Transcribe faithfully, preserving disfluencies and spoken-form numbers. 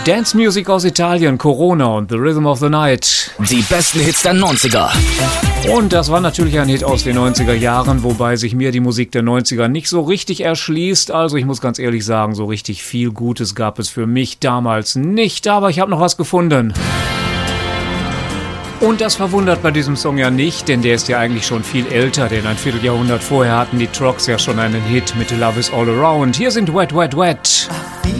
Dance Music aus Italien, Corona und The Rhythm of the Night. Die besten Hits der neunziger. Und das war natürlich ein Hit aus den neunziger Jahren, wobei sich mir die Musik der neunziger nicht so richtig erschließt. Also ich muss ganz ehrlich sagen, so richtig viel Gutes gab es für mich damals nicht, aber ich habe noch was gefunden. Und das verwundert bei diesem Song ja nicht, denn der ist ja eigentlich schon viel älter, denn ein Vierteljahrhundert vorher hatten die Trogs ja schon einen Hit mit Love is All Around. Hier sind Wet, Wet, Wet.